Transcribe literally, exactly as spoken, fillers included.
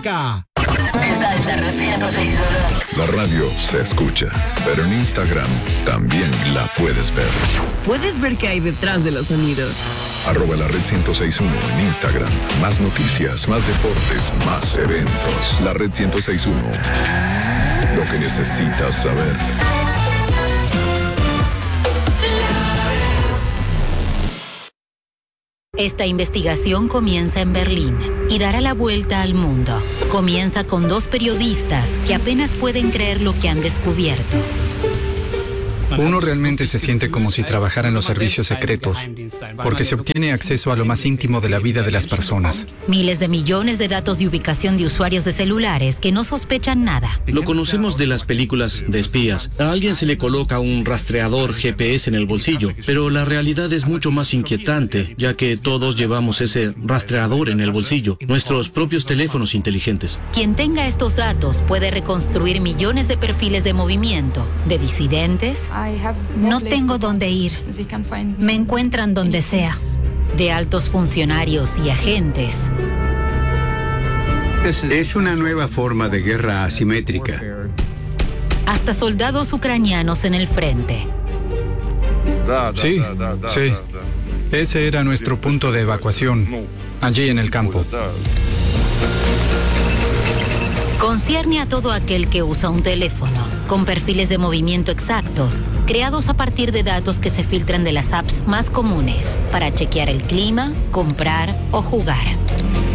acá. Esta es la Red ciento seis uno. La radio se escucha, pero en Instagram también la puedes ver. Puedes ver qué hay detrás de los sonidos. Arroba la Red ciento seis uno en Instagram. Más noticias, más deportes, más eventos. La Red ciento seis uno. Lo que necesitas saber. Esta investigación comienza en Berlín y dará la vuelta al mundo. Comienza con dos periodistas que apenas pueden creer lo que han descubierto. Uno realmente se siente como si trabajara en los servicios secretos, porque se obtiene acceso a lo más íntimo de la vida de las personas. Miles de millones de datos de ubicación de usuarios de celulares que no sospechan nada. Lo conocemos de las películas de espías. A alguien se le coloca un rastreador G P S en el bolsillo, pero la realidad es mucho más inquietante, ya que todos llevamos ese rastreador en el bolsillo, nuestros propios teléfonos inteligentes. Quien tenga estos datos puede reconstruir millones de perfiles de movimiento, de disidentes. No tengo dónde ir. Me encuentran donde sea. De altos funcionarios y agentes. Es una nueva forma de guerra asimétrica. Hasta soldados ucranianos en el frente. Sí, sí. Ese era nuestro punto de evacuación, allí en el campo. Concierne a todo aquel que usa un teléfono, con perfiles de movimiento exactos, creados a partir de datos que se filtran de las apps más comunes, para chequear el clima, comprar o jugar.